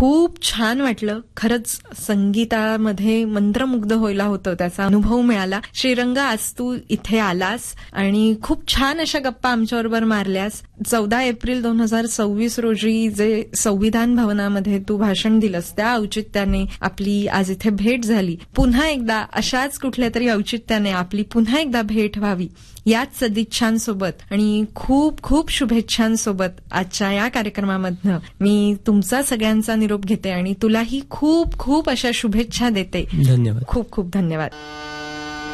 खूप छान वाटलं. खरंच संगीतामध्ये मंत्रमुग्ध व्हायला होतं, त्याचा अनुभव मिळाला. श्रीरंग, आज तू इथे आलास आणि खूप छान अशा गप्पा आमच्याबरोबर मारल्यास. 14 एप्रिल 2026 रोजी जे संविधान भवनामध्ये तू भाषण दिलंस, त्या औचित्याने आपली आज इथे भेट झाली. पुन्हा एकदा अशाच कुठल्या तरी औचित्याने आपली पुन्हा एकदा भेट व्हावी, याच सदिच्छांसोबत आणि खूप खूप शुभेच्छांसोबत आजच्या या कार्यक्रमामधनं मी तुमचा सगळ्यांचा निरोप घेते आणि तुलाही खूप खूप अशा शुभेच्छा देते. धन्यवाद. खूप खूप धन्यवाद.